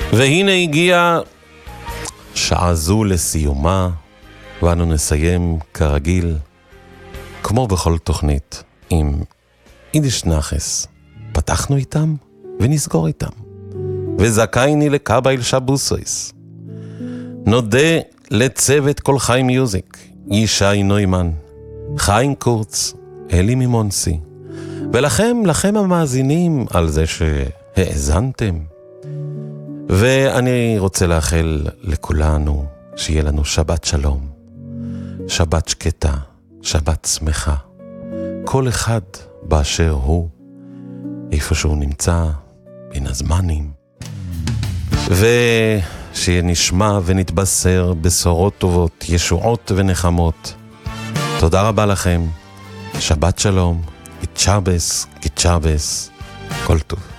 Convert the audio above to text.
והנה הגיעה שעה זו לסיומה, ואנו נסיים כרגיל, כמו בכל תוכנית, עם יידיש נחס. פתחנו איתם ונסגור איתם. וזכייני לקבל שבוסויס. נודה לצוות כל חי מיוזיק, ישי נוימן, חיים קורץ, אלי מימונסי, לכם המאזינים על זה שהאזנתם. ואני רוצה לאחל לכולנו שיהיה לנו שבת שלום, שבת שקטה, שבת שמחה. כל אחד באשר הוא, איפה שהוא נמצא, בין הזמנים. ושיהיה נשמע ונתבשר בשורות טובות, ישועות ונחמות. תודה רבה לכם, שבת שלום, גיטשבס, כל טוב.